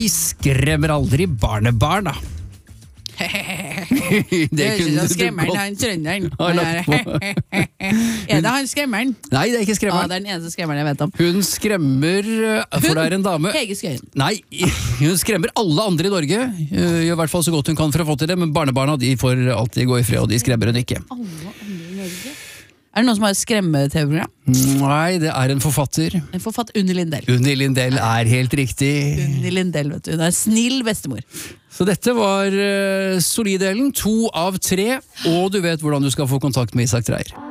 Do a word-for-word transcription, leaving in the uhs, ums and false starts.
De skremmer aldri barnebarn, da. Det kunne du godt han trønderen. ha lagt på. Er det han skremmeren? Nei, det er ikke Ja, skremmeren. det er den eneste skremmeren jeg vet om. Hun skremmer, for det er en dame. Hege Skøyen. Nei, hun skremmer alle andre i Norge. Eh, Gjør i hvert fall så godt hun kan for å få til det, men barnebarna de får alltid gå i fred, og de skremmer hun ikke. Alle andre i Norge? Er det noen som har et skremme-tv-program? Nei, det er en forfatter. En forfatt Unni Lindell. Unni Lindell er helt riktig. Unni Lindell, vet du. Hun er snill bestemor. Så dette var uh, solidelen, to av tre, og du vet hvordan du skal få kontakt med Isak Dreyer.